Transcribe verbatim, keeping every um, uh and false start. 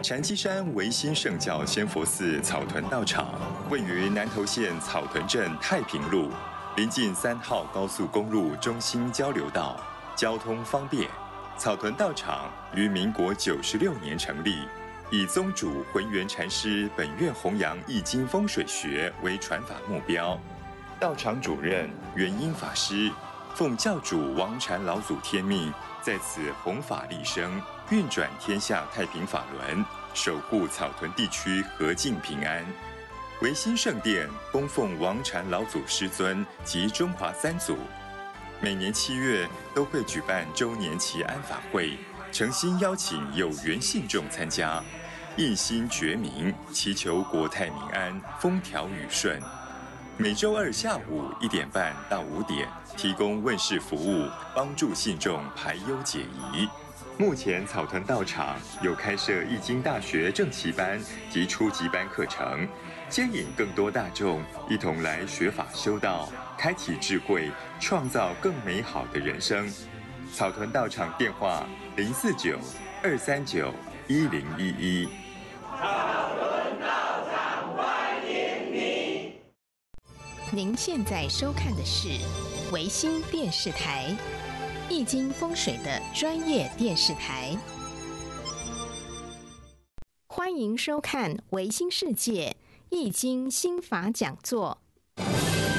禅七山维新圣教仙佛寺草屯道场位于南投县草屯镇太平路，临近三号高速公路中心交流道，交通方便。草屯道场于民国九十六年成立，以宗主浑元禅师本愿弘扬易经风水学为传法目标。道场主任元英法师奉教主王禅老祖天命，在此弘法利生，运转天下太平法轮，守护草屯地区和静平安。维新圣殿供奉王禅老祖师尊及中华三祖，每年七月都会举办周年祈安法会，诚心邀请有缘信众参加，一心觉明，祈求国泰民安，风调雨顺。每周二下午一点半到五点提供问事服务，帮助信众排忧解疑。目前草屯道场有开设易经大学正期班及初级班课程，牵引更多大众一同来学法修道，开启智慧，创造更美好的人生。草屯道场电话零四九二三九一零一一。 您现在收看的是维新电视台，易经风水的专业电视台。欢迎收看维新世界易经心法讲座，